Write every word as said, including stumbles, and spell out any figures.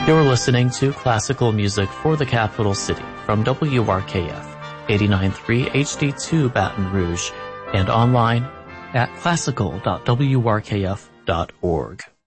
You're listening to classical music for the capital city from W R K F eighty-nine point three H D two Baton Rouge and online at classical dot w r k f dot org.